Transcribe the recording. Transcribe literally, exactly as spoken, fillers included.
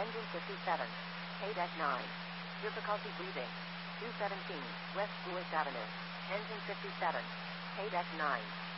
Engine fifty-seven. K nine. Difficulty breathing. two seventeen. West Lewis Avenue. Engine fifty-seven. K nine.